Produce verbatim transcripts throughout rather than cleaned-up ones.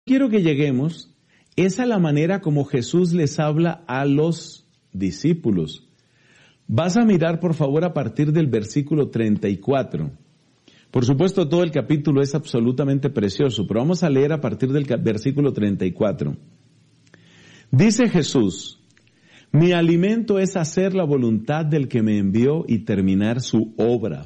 quiero que lleguemos es a la manera como Jesús les habla a los discípulos. Vas a mirar, por favor, a partir del versículo treinta y cuatro. Por supuesto, todo el capítulo es absolutamente precioso, pero vamos a leer a partir del versículo treinta y cuatro. Dice Jesús: mi alimento es hacer la voluntad del que me envió y terminar su obra.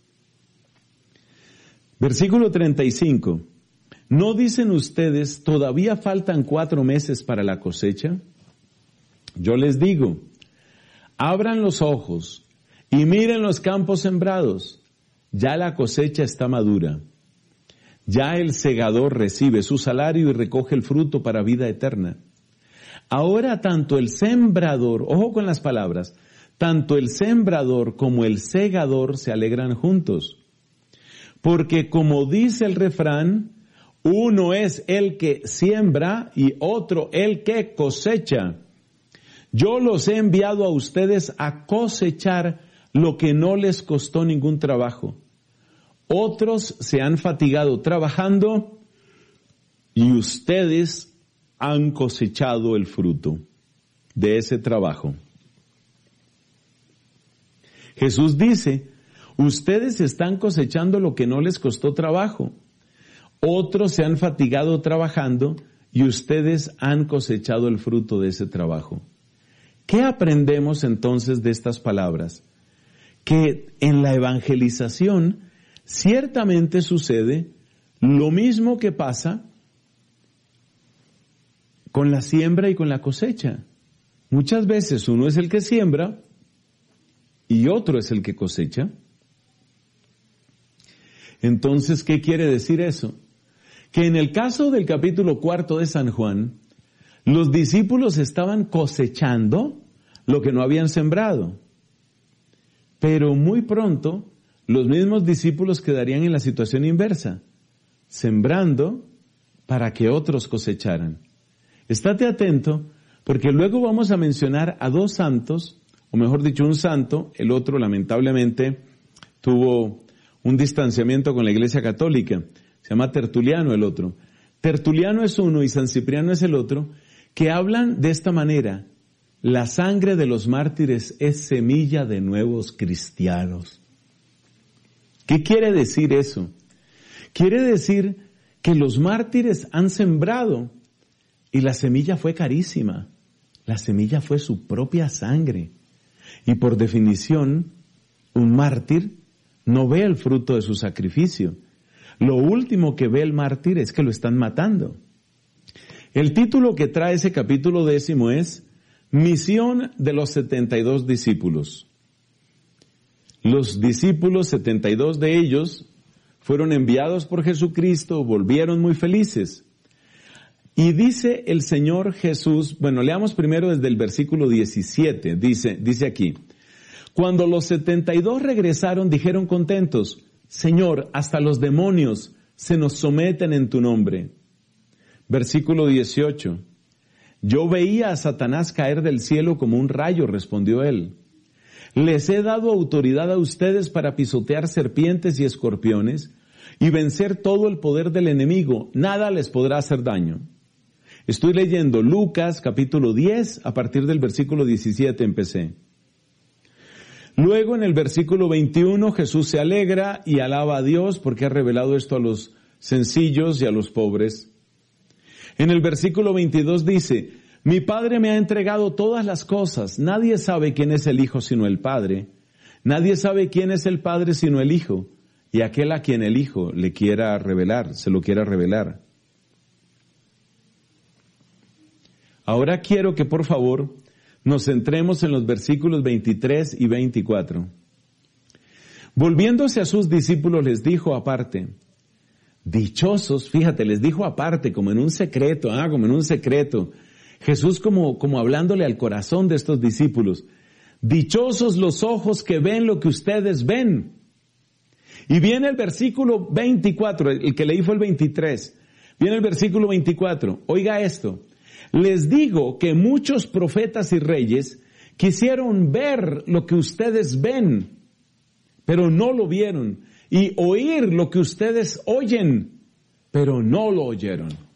Versículo treinta y cinco. ¿No dicen ustedes, todavía faltan cuatro meses para la cosecha? Yo les digo, abran los ojos y miren los campos sembrados. Ya la cosecha está madura. Ya el segador recibe su salario y recoge el fruto para vida eterna. Ahora tanto el sembrador, ojo con las palabras, tanto el sembrador como el segador se alegran juntos. Porque como dice el refrán, uno es el que siembra y otro el que cosecha. Yo los he enviado a ustedes a cosechar lo que no les costó ningún trabajo. Otros se han fatigado trabajando y ustedes han cosechado el fruto de ese trabajo. Jesús dice, ustedes están cosechando lo que no les costó trabajo. Otros se han fatigado trabajando y ustedes han cosechado el fruto de ese trabajo. ¿Qué aprendemos entonces de estas palabras? Que en la evangelización ciertamente sucede lo mismo que pasa con la siembra y con la cosecha. Muchas veces uno es el que siembra y otro es el que cosecha. Entonces, ¿qué quiere decir eso? Que en el caso del capítulo cuarto de San Juan, los discípulos estaban cosechando lo que no habían sembrado. Pero muy pronto, los mismos discípulos quedarían en la situación inversa, sembrando para que otros cosecharan. Estate atento, porque luego vamos a mencionar a dos santos, o mejor dicho, un santo, el otro lamentablemente tuvo un distanciamiento con la Iglesia Católica. Se llama Tertuliano el otro. Tertuliano es uno y San Cipriano es el otro, que hablan de esta manera: la sangre de los mártires es semilla de nuevos cristianos. ¿Qué quiere decir eso? Quiere decir que los mártires han sembrado y la semilla fue carísima. La semilla fue su propia sangre. Y por definición, un mártir no ve el fruto de su sacrificio. Lo último que ve el mártir es que lo están matando. El título que trae ese capítulo décimo es Misión de los setenta y dos discípulos. Los discípulos, setenta y dos de ellos, fueron enviados por Jesucristo, volvieron muy felices. Y dice el Señor Jesús, bueno, leamos primero desde el versículo diecisiete, dice, dice aquí, cuando los setenta y dos regresaron, dijeron contentos, Señor, hasta los demonios se nos someten en tu nombre. Versículo dieciocho, yo veía a Satanás caer del cielo como un rayo, respondió él. Les he dado autoridad a ustedes para pisotear serpientes y escorpiones y vencer todo el poder del enemigo. Nada les podrá hacer daño. Estoy leyendo Lucas capítulo diez, a partir del versículo diecisiete empecé. Luego en el versículo veintiuno Jesús se alegra y alaba a Dios porque ha revelado esto a los sencillos y a los pobres. En el versículo veintidós dice, mi Padre me ha entregado todas las cosas. Nadie sabe quién es el Hijo sino el Padre. Nadie sabe quién es el Padre sino el Hijo. Y aquel a quien el Hijo le quiera revelar, se lo quiera revelar. Ahora quiero que por favor nos centremos en los versículos veintitrés y veinticuatro. Volviéndose a sus discípulos les dijo aparte, dichosos, fíjate, les dijo aparte, como en un secreto, ah, como en un secreto. Jesús como, como hablándole al corazón de estos discípulos. Dichosos los ojos que ven lo que ustedes ven. Y viene el versículo veinticuatro, el que leí fue el veintitrés. Viene el versículo veinticuatro. Oiga esto. Les digo que muchos profetas y reyes quisieron ver lo que ustedes ven, pero no lo vieron. Y oír lo que ustedes oyen, pero no lo oyeron.